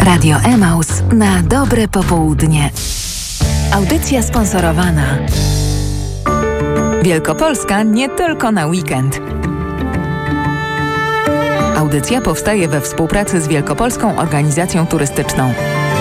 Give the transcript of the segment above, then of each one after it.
Radio Emaus na dobre popołudnie. Audycja sponsorowana. Wielkopolska nie tylko na weekend. Audycja powstaje we współpracy z Wielkopolską Organizacją Turystyczną.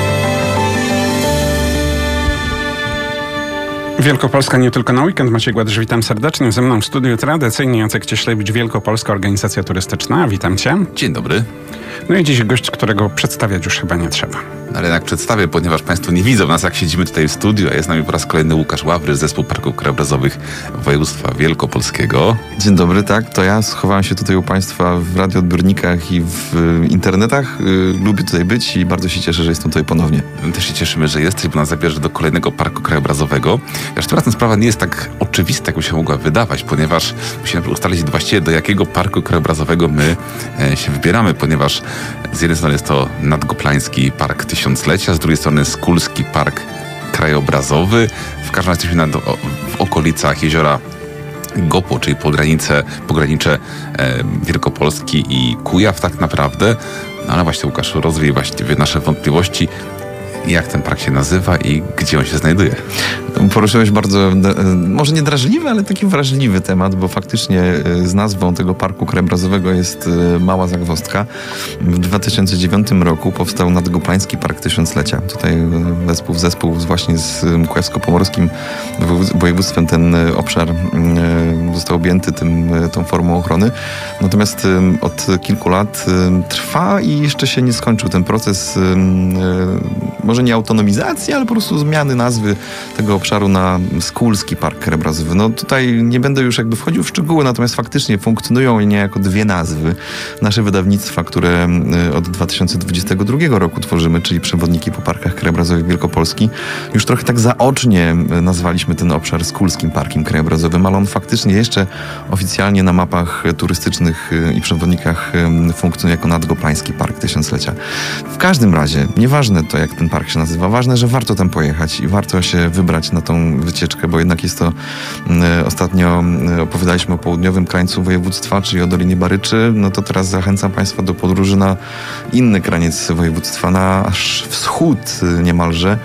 Wielkopolska nie tylko na weekend. Maciej Gładysz, witam serdecznie. Ze mną w studiu tradycyjnie Jacek Cieślewicz, Wielkopolska Organizacja Turystyczna. Witam Cię. Dzień dobry. No i dziś gość, którego przedstawiać już chyba nie trzeba. Ale jednak przedstawię, ponieważ Państwo nie widzą nas, jak siedzimy tutaj w studiu, a jest z nami po raz kolejny Łukasz Ławry z Zespołu Parków Krajobrazowych Województwa Wielkopolskiego. Dzień dobry, tak, to ja schowałem się tutaj u Państwa w radioodbiornikach i w internetach. Lubię tutaj być i bardzo się cieszę, że jestem tutaj ponownie. My też się cieszymy, że jesteś, bo nas zabierze do kolejnego parku krajobrazowego. Aż teraz ta sprawa nie jest tak oczywista, jakby się mogła wydawać, ponieważ musimy ustalić właściwie, do jakiego parku krajobrazowego my się wybieramy, ponieważ z jednej strony jest to Nadgoplański Park Tysiąclecia, z drugiej strony Skulski Park Krajobrazowy. W każdym razie jesteśmy w okolicach jeziora Gopo, czyli pogranicze Wielkopolski i Kujaw tak naprawdę. No ale właśnie, Łukasz, rozwij właściwie nasze wątpliwości, jak ten park się nazywa i gdzie on się znajduje. Poruszyłeś bardzo, może nie drażliwy, ale taki wrażliwy temat, bo faktycznie z nazwą tego parku krajobrazowego jest mała zagwozdka. W 2009 roku powstał Nadgoplański Park Tysiąclecia. Tutaj zespół właśnie z kujawsko-pomorskim województwem ten obszar został objęty tą formą ochrony. Natomiast od kilku lat trwa i jeszcze się nie skończył ten proces, może nie autonomizacji, ale po prostu zmiany nazwy tego obszaru na Skulski Park Krajobrazowy. No tutaj nie będę już jakby wchodził w szczegóły, natomiast faktycznie funkcjonują niejako dwie nazwy. Nasze wydawnictwa, które od 2022 roku tworzymy, czyli Przewodniki po Parkach Krajobrazowych Wielkopolski, już trochę tak zaocznie nazwaliśmy ten obszar Skulskim Parkiem Krajobrazowym, ale on faktycznie jeszcze oficjalnie na mapach turystycznych i przewodnikach funkcjonuje jako Nadgoplański Park Tysiąclecia. W każdym razie, nieważne to, jak ten park się nazywa, ważne, że warto tam pojechać i warto się wybrać na tą wycieczkę, bo jednak jest to, ostatnio opowiadaliśmy o południowym krańcu województwa, czyli o Dolinie Baryczy, no to teraz zachęcam Państwa do podróży na inny kraniec województwa, na aż wschód niemalże,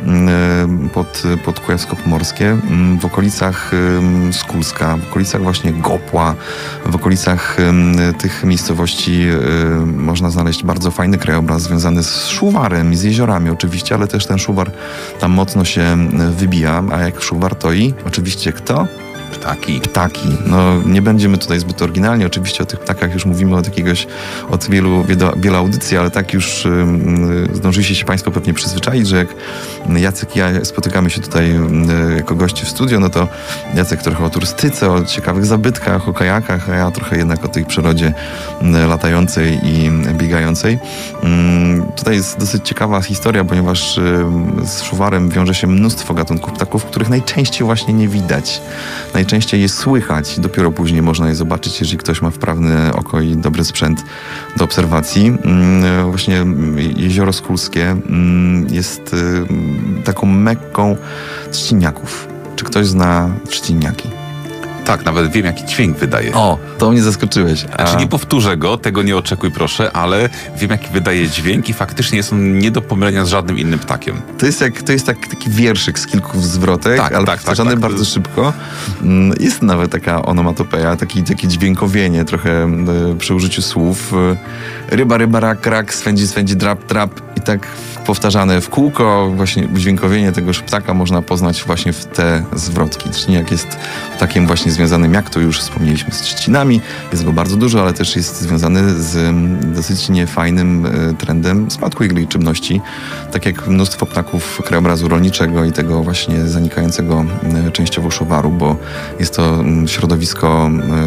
pod Kujawsko-Pomorskie, w okolicach Skulska, w okolicach właśnie Gopła, w okolicach tych miejscowości można znaleźć bardzo fajny krajobraz związany z Szuwarem i z jeziorami oczywiście, ale też ten Szuwar tam mocno się wybija, a jak Szuwar to i oczywiście kto? Ptaki. No nie będziemy tutaj zbyt oryginalni. Oczywiście o tych ptakach już mówimy od wielu audycji, ale tak już zdążyliście się Państwo pewnie przyzwyczaić, że jak Jacek i ja spotykamy się tutaj jako goście w studio, no to Jacek trochę o turystyce, o ciekawych zabytkach, o kajakach, a ja trochę jednak o tej przyrodzie latającej i biegającej. Tutaj jest dosyć ciekawa historia, ponieważ z Szuwarem wiąże się mnóstwo gatunków ptaków, których najczęściej właśnie nie widać. Najczęściej je słychać, dopiero później można je zobaczyć, jeżeli ktoś ma wprawne oko i dobry sprzęt do obserwacji. Właśnie jezioro Skulskie jest taką mekką trzciniaków. Czy ktoś zna trzciniaki? Tak, nawet wiem, jaki dźwięk wydaje. O, to mnie zaskoczyłeś. Znaczy nie powtórzę go, tego nie oczekuj proszę, ale wiem, jaki wydaje dźwięk i faktycznie jest on nie do pomylenia z żadnym innym ptakiem. To jest taki wierszyk z kilku zwrotek, ale powtarzany bardzo szybko. Jest nawet taka onomatopeja, takie dźwiękowienie trochę przy użyciu słów. Ryba, ryba, rak, rak, swędzi, swędzi, drap, drap i tak powtarzane w kółko. Właśnie udźwiękowienie tegoż ptaka można poznać właśnie w te zwrotki. Trzciniak jest ptakiem właśnie związanym, jak to już wspomnieliśmy, z trzcinami. Jest go bardzo dużo, ale też jest związany z dosyć niefajnym trendem spadku jego liczebności. Tak jak mnóstwo ptaków krajobrazu rolniczego i tego właśnie zanikającego częściowo Szuwaru, bo jest to środowisko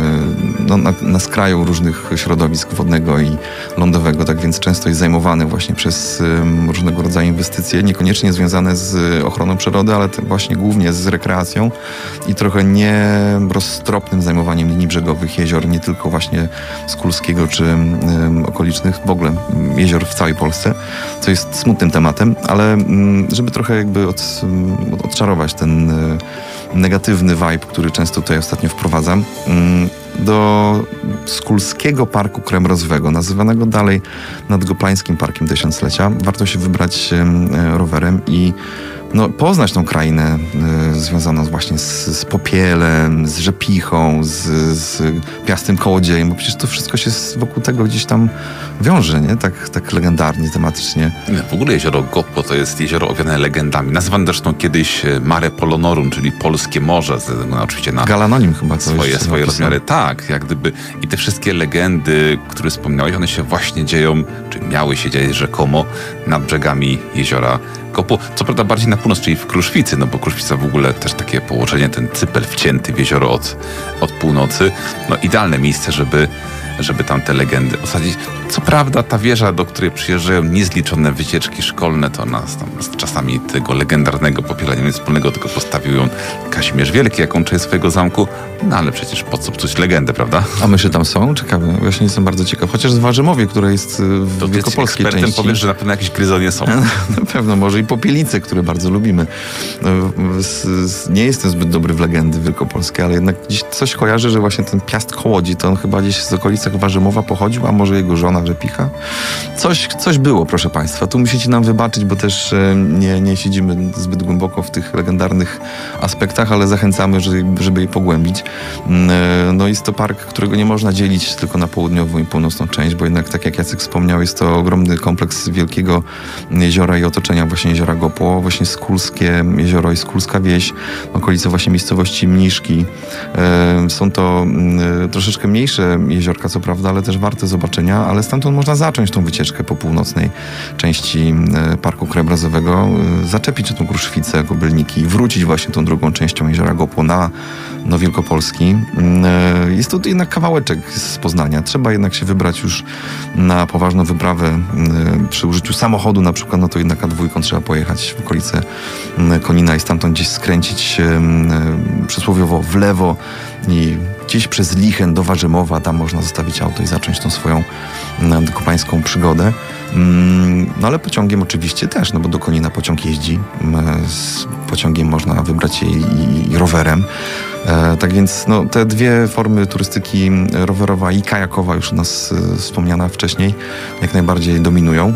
na skraju różnych środowisk wodnego i lądowego, tak więc często jest zajmowane właśnie przez różnego rodzaju inwestycje, niekoniecznie związane z ochroną przyrody, ale właśnie głównie z rekreacją i trochę nieroztropnym zajmowaniem linii brzegowych jezior, nie tylko właśnie Skulskiego czy okolicznych, w ogóle jezior w całej Polsce, co jest smutnym tematem, ale żeby trochę jakby odczarować ten negatywny vibe, który często tutaj ostatnio wprowadzam, do Skulskiego Parku Krajobrazowego, nazywanego dalej Nadgoplańskim Parkiem Tysiąclecia. Warto się wybrać rowerem i poznać tą krainę związaną właśnie z Popielem, z Rzepichą, z Piastym Kołodziejem, bo przecież to wszystko się wokół tego gdzieś tam wiąże, nie? Tak legendarnie, tematycznie. W ogóle jezioro Goppo to jest jezioro owiane legendami. Nazwane zresztą kiedyś Mare Polonorum, czyli polskie morze, oczywiście na Galanonim chyba swoje rozmiary. Tak, jak gdyby. I te wszystkie legendy, które wspomniałeś, one się właśnie dzieją, czy miały się dziać rzekomo nad brzegami jeziora Goppo. Co prawda bardziej na północ, czyli w Kruszwicy, bo Kruszwica w ogóle też takie położenie, ten cypel wcięty w jezioro od północy. Idealne miejsce, żeby tam te legendy osadzić. Co prawda ta wieża, do której przyjeżdżają niezliczone wycieczki szkolne, to nas tam czasami tego legendarnego Popiela wspólnego tylko postawił ją Kazimierz Wielki, jaką część swojego zamku, ale przecież po co psuć legendę, prawda? A myszy tam są? Ciekawe. Właśnie jestem bardzo ciekaw. Chociaż w Warzymowie, które jest w wielkopolskiej części. Powiesz, że na pewno jakieś gryzonie są. Na pewno, może i Popielice, które bardzo lubimy. Nie jestem zbyt dobry w legendy wielkopolskie, ale jednak gdzieś coś kojarzę, że właśnie ten Piast Kołodzi, to on chyba gdzieś z okolicach Warzymowa pochodził, a może jego żona Rzepicha? Coś było, proszę Państwa. Tu musicie nam wybaczyć, bo też nie siedzimy zbyt głęboko w tych legendarnych aspektach, ale zachęcamy, żeby je pogłębić. Jest to park, którego nie można dzielić tylko na południową i północną część, bo jednak, tak jak Jacek wspomniał, jest to ogromny kompleks wielkiego jeziora i otoczenia właśnie jeziora Goppo, właśnie Skulskie jezioro i Skulska wieś, okolice właśnie miejscowości Mniszki. Są to troszeczkę mniejsze jeziorka, co prawda, ale też warte zobaczenia, ale stamtąd można zacząć tą wycieczkę po północnej części Parku Krajobrazowego, zaczepić tą Kruszwicę, Kobylniki i wrócić właśnie tą drugą częścią jeziora Goppo na Wielkopolski. Jest to jednak kawałeczek z Poznania. Trzeba jednak się wybrać już na poważną wyprawę. Przy użyciu samochodu na przykład, to jednak A2 trzeba pojechać w okolice Konina i stamtąd gdzieś skręcić przysłowiowo w lewo i gdzieś przez Lichen do Warzymowa, tam można zostawić auto i zacząć tą swoją nadgopańską przygodę. Ale pociągiem oczywiście też, bo do Konina pociąg jeździ. Z pociągiem można wybrać się i rowerem. Tak więc te dwie formy turystyki, rowerowa i kajakowa, już u nas wspomniana wcześniej, jak najbardziej dominują.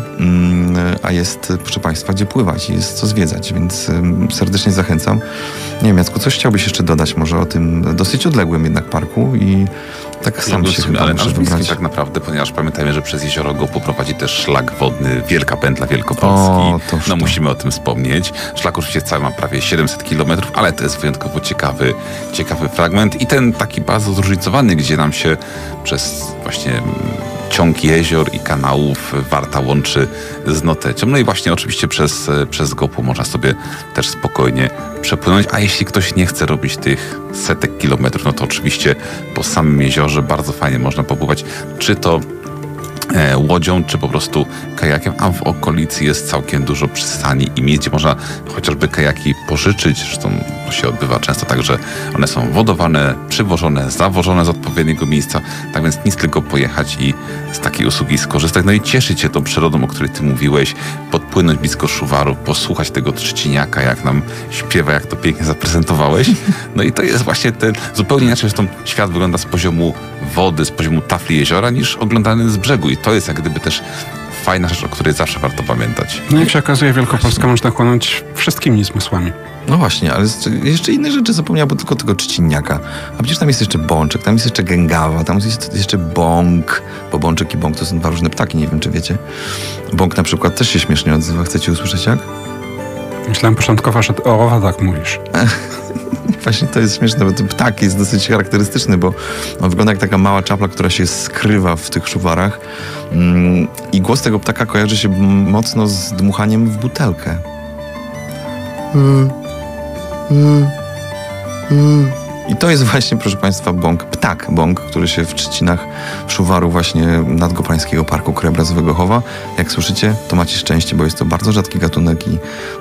A jest, proszę Państwa, gdzie pływać i jest co zwiedzać, więc serdecznie zachęcam. Nie wiem, Jacku, coś chciałbyś jeszcze dodać może o tym dosyć odległym jednak parku i tak sam się chyba ale muszę nasz wybrać. tak naprawdę, ponieważ pamiętajmy, że przez jezioro Goppo prowadzi też szlak wodny Wielka Pętla Wielkopolski. Musimy o tym wspomnieć. Szlak oczywiście cały ma prawie 700 km, ale to jest wyjątkowo ciekawy fragment i ten taki bardzo zróżnicowany, gdzie nam się przez właśnie ciąg jezior i kanałów Warta łączy z Notecią. I właśnie oczywiście przez Goppo można sobie też spokojnie przepłynąć, a jeśli ktoś nie chce robić tych setek kilometrów, to oczywiście po samym jeziorze bardzo fajnie można popływać, czy to łodzią, czy po prostu kajakiem, a w okolicy jest całkiem dużo przystani i miejsc, gdzie można chociażby kajaki pożyczyć. Zresztą to się odbywa często tak, że one są wodowane, przywożone, zawożone z odpowiedniego miejsca, tak więc nic tylko pojechać i z takiej usługi skorzystać. I cieszyć się tą przyrodą, o której ty mówiłeś, podpłynąć blisko Szuwarów, posłuchać tego trzciniaka, jak nam śpiewa, jak to pięknie zaprezentowałeś. I to jest właśnie ten zupełnie inaczej, zresztą świat wygląda z poziomu wody, z poziomu tafli jeziora, niż oglądany z brzegu. I to jest jak gdyby też fajna rzecz, o której zawsze warto pamiętać. Jak się okazuje, Wielkopolska można chłonąć wszystkimi zmysłami. No właśnie, ale jeszcze inne rzeczy zapomniał, bo tylko tego trzciniaka. A przecież tam jest jeszcze bączek, tam jest jeszcze gęgawa, tam jest jeszcze bąk, bo bączek i bąk to są dwa różne ptaki, nie wiem czy wiecie. Bąk na przykład też się śmiesznie odzywa. Chcecie usłyszeć jak? Myślałem początkowo, że o owadach mówisz. Właśnie to jest śmieszne, bo ten ptak jest dosyć charakterystyczny, bo on wygląda jak taka mała czapla, która się skrywa w tych szuwarach. I głos tego ptaka kojarzy się mocno z dmuchaniem w butelkę. I to jest właśnie, proszę Państwa, bąk, który się w trzcinach Szuwaru właśnie Nadgopańskiego Parku Krajobrazowego chowa. Jak słyszycie, to macie szczęście, bo jest to bardzo rzadki gatunek i